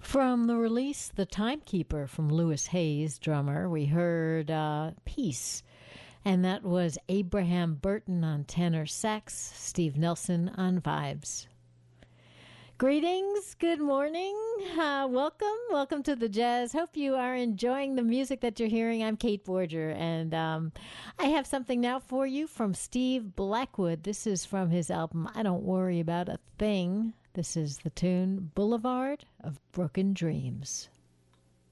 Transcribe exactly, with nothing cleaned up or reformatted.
From the release The Timekeeper from Louis Hayes, drummer, we heard uh, Peace. And that was Abraham Burton on tenor sax, Steve Nelson on vibes. Greetings, good morning, uh, welcome, welcome to the jazz. Hope you are enjoying the music that you're hearing. I'm Kate Borger, and um, I have something now for you from Steve Blackwood. This is from his album, I Don't Worry About a Thing. This is the tune Boulevard of Broken Dreams.